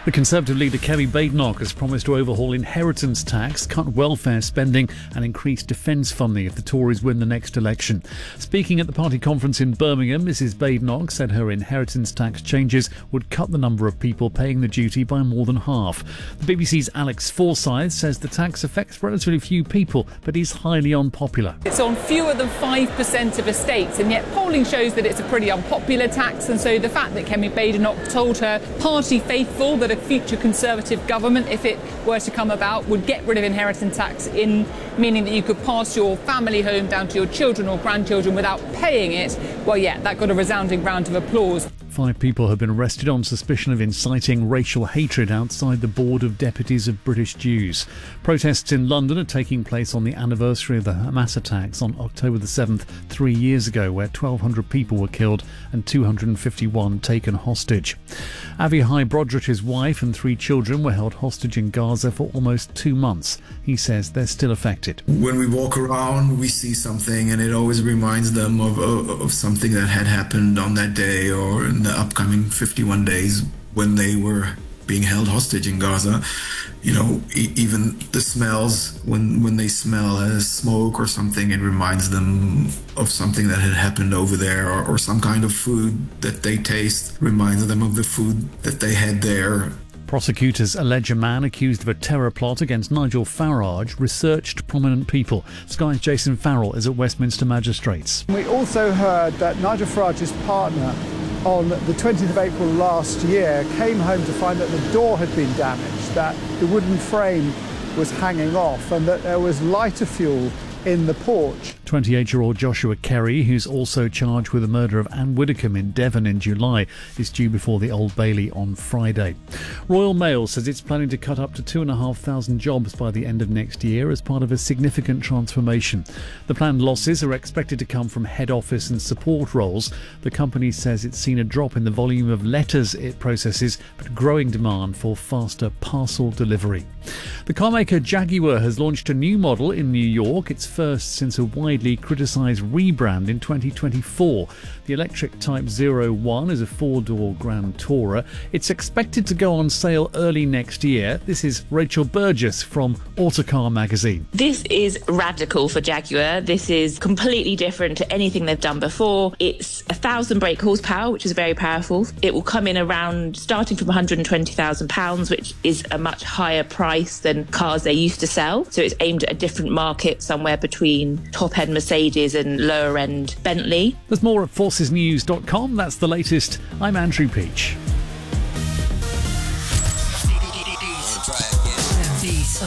The Conservative leader Kemi Badenoch has promised to overhaul inheritance tax, cut welfare spending and increase defence funding if the Tories win the next election. Speaking at the party conference in Birmingham, Mrs Badenoch said her inheritance tax changes would cut the number of people paying the duty by more than half. The BBC's Alex Forsyth says the tax affects relatively few people but is highly unpopular. It's on fewer than 5% of estates, and yet polling shows that it's a pretty unpopular tax, and so the fact that Kemi Badenoch told her party faithful that a future Conservative government, if it were to come about, would get rid of inheritance tax, meaning that you could pass your family home down to your children or grandchildren without paying it, well, yeah, that got a resounding round of applause. 5 people have been arrested on suspicion of inciting racial hatred outside the Board of Deputies of British Jews. Protests in London are taking place on the anniversary of the Hamas attacks on October the 7th, 3 years ago, where 1,200 people were killed and 251 taken hostage. Avihai Brodrich's wife and 3 children were held hostage in Gaza for almost 2 months. He says they're still affected. When we walk around, we see something and it always reminds them of something that had happened on that day or in the upcoming 51 days when they were being held hostage in Gaza. You know, even the smells, when they smell smoke or something, it reminds them of something that had happened over there, or some kind of food that they taste reminds them of the food that they had there. Prosecutors allege a man accused of a terror plot against Nigel Farage researched prominent people. Sky's Jason Farrell is at Westminster Magistrates. We also heard that Nigel Farage's partner on the 20th of April last year came home to find that the door had been damaged, that the wooden frame was hanging off and that there was lighter fuel in the porch. 28-year-old Joshua Kerry, who's also charged with the murder of Anne Widdecombe in Devon in July, is due before the Old Bailey on Friday. Royal Mail says it's planning to cut up to 2,500 jobs by the end of next year as part of a significant transformation. The planned losses are expected to come from head office and support roles. The company says it's seen a drop in the volume of letters it processes, but growing demand for faster parcel delivery. The carmaker Jaguar has launched a new model in New York, its first since a widely criticised rebrand in 2024. The electric Type 01 is a 4-door Grand Tourer. It's expected to go on sale early next year. This is Rachel Burgess from Autocar magazine. This is radical for Jaguar. This is completely different to anything they've done before. It's 1,000 brake horsepower, which is very powerful. It will come in around starting from £120,000, which is a much higher price than cars they used to sell. So it's aimed at a different market, somewhere between top-end Mercedes and lower-end Bentley. There's more at forcesnews.com. That's the latest. I'm Andrew Peach.